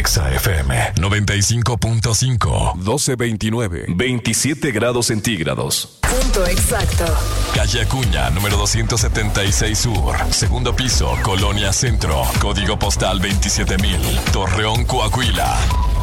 Exa FM 95.5. 12:29. 27 grados centígrados. Punto exacto. Calle Acuña, número 276 Sur. Segundo piso, Colonia Centro. Código postal 27,000. Torreón, Coahuila.